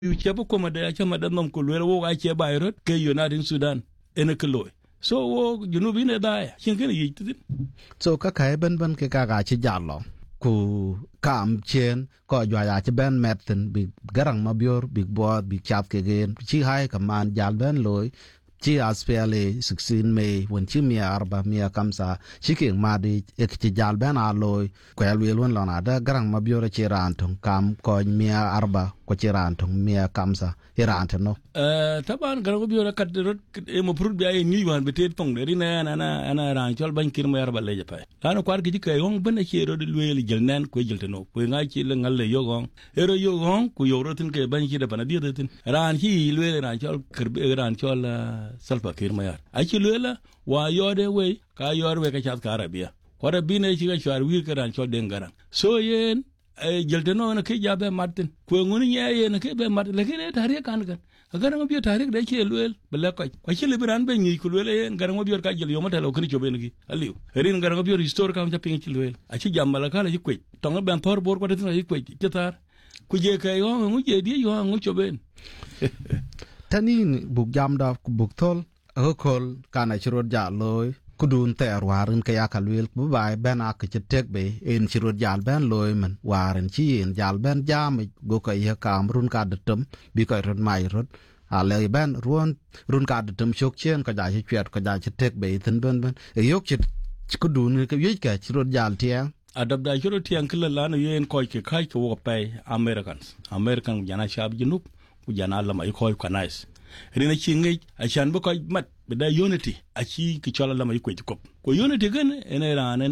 yu chepo ko mada cha mada nom ko lwel wo ga che bayrot ke United Sudan ene kloy so wo junubi ne da chin ken yi tin so ka kai ban ke ga chi jallo ku kam chen ko jwa ya che ben metin bi garang ma bior big board bi chap ke gen chi hai kaman jal ben loy chi aspele 16 Mei when chi mia arba mia kamsa chiking madi ek chi jal ben a loy ko yalwe lon lona da garang ma bior che ran tong kam ko mia arba ko che ran tong mia kamsa iran no taban garang ma bior kat rot e mo prud bi ay ni wan betet pong de rina ana ran chol ban kir ma arba le japai lana kwar ki ke yong ben che ro de lwe jel nan ko jel teno ko nga chi le ngal le yogong ero yogong ku yoro tin ke ban chi de bana de tin ran chi lwe ran chol kirbe ran chol Salva Kiir Mayar achi lela wa yode we ka yorwe ka chat ka Arabia kwara bine chi ka chwar wir ka ran chol dengarang so yen jelte no na ke jabe martin ko ngoni nya yen ke be martin le ke tari kan agar ngo bi tari de che lwel bele ko chi liberan be ni ku lwel yen gar ngo bi ka jel yo mata lo kni chobe ngi aliu rin gar ngo bi restore ka ping chi lwel achi jambala kala chi kwe tonga ben thor bor ko de chi kwe chitar ku je ka yo ngo je di yo ngo choben tanin buk jam da buk tol hokol kana chirot ja loy kudun ter warin ka yakalwel bu bay ben ak tek be en chirot jal ben loy man warin chi en jal ben jam go ka ya kamrun ka datum bi ka rot mai rot ale ben run ka datum chok chen ka ja chi kwet ka ja tek be tin ben e yok chi kudun ka yik ka chirot jal tiang adab da chirot tiang kila lana yen ko ke kai ko wo pay American jana shab junub ku jana lama iko kanais rina chingi achan bu ko mat bida unity achi ki chola lama iko ko unity gan ene rane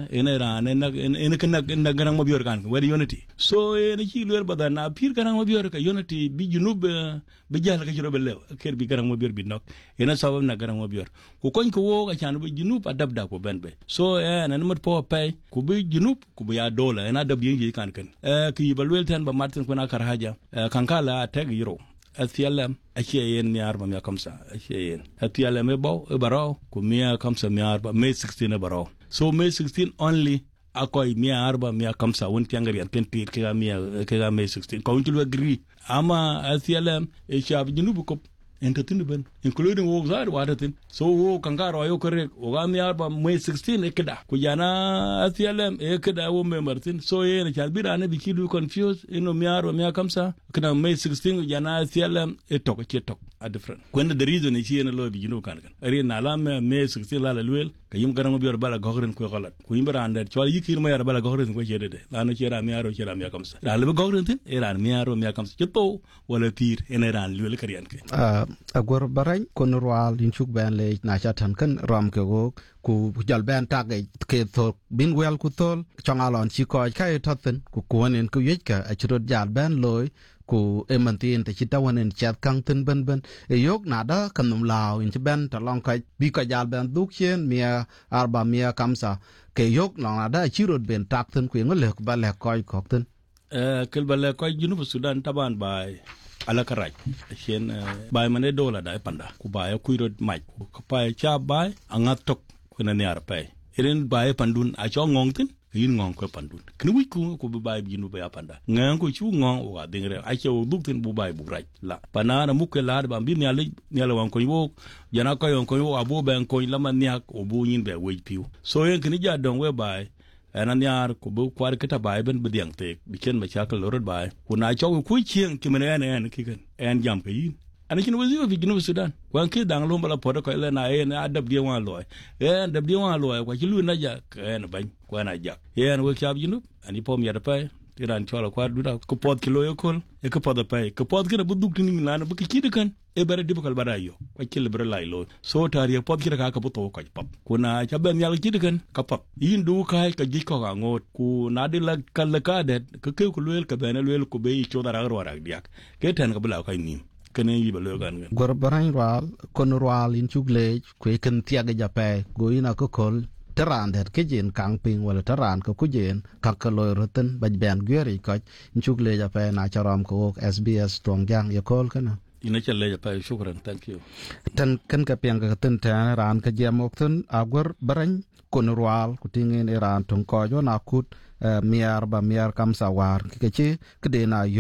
nak ene kan garang mo bior kan wari unity so ene chi lwer badana pir garang mo bior ka unity bi junub bi jal ka jiro belew ker bi garang mo bior bi nok ene sabab na garang mo bior ko kon ko wo achan bu junub adab da ko benbe so ene mat po pay ku bi junub ku bi ya dola ene adab yi kan ki balwel tan ba martin ko na kar haja kankala tag yiro SPLM yen miar ba mia kamsa yen SPLM baro ku mia kamsa miar ba May 16 baro so May 16 only akoy miar ba mia kamsa won tiangar yan pentir ke ga May 16 ko untul agree ama SPLM shab junub ko entertain ben including wo zar wadatin so wo kankaro ayo korek o ga miar ba May 16 ekda ku jana SPLM ekda wo membertin so yen chalbira ne bikidu confuse ino miar ba mia kamsa kana May 16 jana SPLM etok chetok a different when the reason is here lo bi jinu kan ari na la May 16 la lwel kayim garang bior bala gogren ko galat ku imbra ander chwal yikir ma yar bala gogren ko chede de la no chera miaro chera mia kamsa la le gogren tin era miaro mia kamsa cheto wala pir eneran lwel karian ke agor barañ kon roal inchuk ben le na chatan kan ram ke go ku jal ben tag ke to bin wel ku tol changalon chi ko kai toten ku konen ku yeka achirot jal ben loy ku emantin te chitawanen chat kang tin ben yok na da kanum law in ben ta long kai bi ka jal ben duk chen mia arba mia kamsa ke yok na da chirot ben tak tin ku ngol le ba le koy kok tin kel ba le koy junub Sudan taban bay ala karaj chen bay mane dola da panda ku bay ku ro mai ku pay cha bay angat tok ku na niar pay iren bay pandun a cho ngong tin yin ngong ko pandun kni wi ku bay bi nu bay panda ngang ku chu ngong wa dingre a che duk tin bu bay bu raj la panana mu ke la ba bi nyale wan ko yo jana ko yon ko yo abu ben ko la man nyak obu yin be we piu so yen kni ja don we bay anan yar ko bu kwar kita bay ben bidiang te biken ma chakal lorod bay kuna chaw ku chieng kimene en kiken en jam ke yin ana kin wazi fi ginu Sudan kwan ke dang lo bala podo ko le na en adab di wan loy en adab di wan loy ko chilu na ja en ban ko na ja en we chab ginu ani pom yar pay tiran chola kwar duda ko pod kilo yokol e ko pod pay ko pod kina bu duk tin na bu ki kan e bare dibakal barayo ko kille bre lay lo so tari pod kira ka bu to ko pap kuna chaben yal ki kan ka pap yin du kai ka ji ko ga ngot ku na de la kal ka de ko ke ko lel ka ben lel ko be cho dara ro ra diak ke ten ka bula ka ni kene yi ba lo gan gor barañ wal kon roal in chugle ku ken tiaga jape go ina ko kol taran der ke jen kang ping wala taran ko ku jen ka loy roten baj ben gweri ko chugle jape na charam ko SBS tong jang ya kol kana ina challe jape shukran thank you tan kan ka piang ka ten ta ran ka jamok ten agor barañ kon roal ku tingen iran tong ko jo na kut miar ba miar kam sawar ke che kede na yot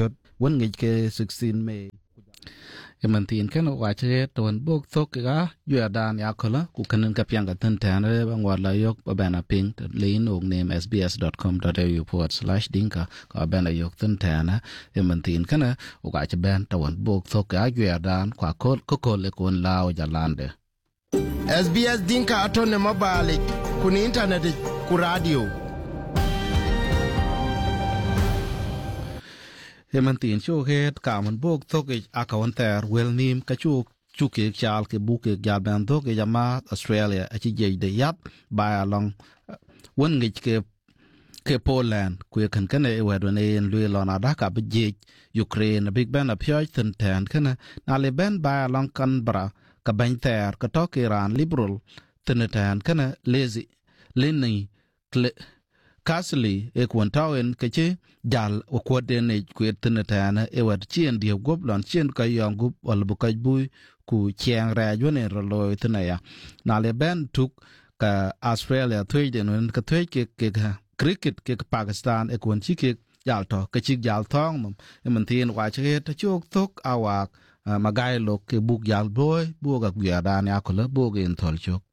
wen ngi ke 16 Mayมันตีนแค่นว่าเชื่อตัวบุกทกก็อยู่ดานยาคนละกูคันนึงกับยังกับทันแทนเลยบางวันเรายกแบบนั้นพิงลีนองเนม sbs.com.au/dinka ก็แบบนั้นยกทันแทนนะมันตีนแค่นะว่าจะแบนตัวบุกทกก็อยู่ดานกว่าโคตรก็คนเลยคนลาวจะลานเด SBS Dinka atone mabalik kuni internet ku radio มันตีนชูเฮดกามันบวกทกอากาวันแต่เวลนิมกะชูเกจาลkeบุกยาแบนทกยามาออสเตรเลียอจิเยเดยัดบายลองวันกิke Poland คุยกันในเวดเนนลุยลอนาดากับเยยูเครนบิ๊กแบนอพยอยทันแทนกันนาเลเบนบายลองกันบรากับบันแต่กะตอกอิรานลิเบรัลทันแทนกันเลซิเลนีCastle e kwantawen keche jal o kwoden e kwetene tana e wat chien dio gop lon chien ka yong gup wal bu kaj bui ku chiang ra jone rolo tena ya na le ben tuk ka Australia thwe den ka thwe ke cricket ke Pakistan e kwon chi ke jal to ke chi jal thong mum e man tin wa che ta chok tok awak magai lo ke buk jal boy bu ga gya dan ya ko le bu gen thol chok